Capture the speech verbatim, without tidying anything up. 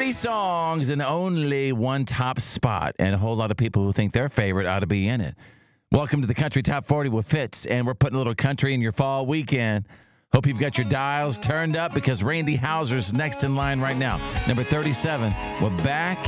forty songs and only one top spot, and a whole lot of people who think their favorite ought to be in it. Welcome to the Country Top forty with Fitz, and we're putting a little country in your fall weekend. Hope you've got your dials turned up because Randy Houser's next in line right now. Number thirty-seven, we're back